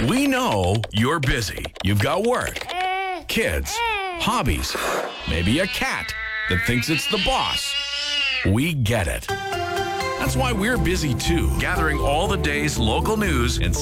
We know you're busy. You've got work, kids, hobbies, maybe a cat that thinks it's the boss. We get it. That's why we're busy too, gathering all the day's local news and